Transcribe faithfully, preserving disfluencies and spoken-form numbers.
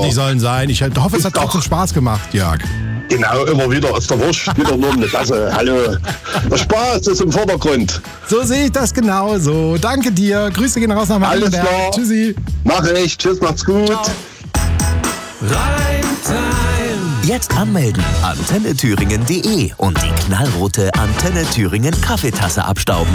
ja. nicht sollen sein. Ich hoffe, es hat trotzdem Spaß gemacht, Jörg. Genau, immer wieder aus der Wurst, wieder nur eine Tasse. Hallo. Der Spaß ist im Vordergrund. So sehe ich das genauso. Danke dir. Grüße gehen raus nach Alles Marienberg. klar. Tschüssi. Mach ich. Tschüss, macht's gut. Ciao. Jetzt anmelden. antenne thüringen punkt de und die knallrote Antenne Thüringen Kaffeetasse abstauben.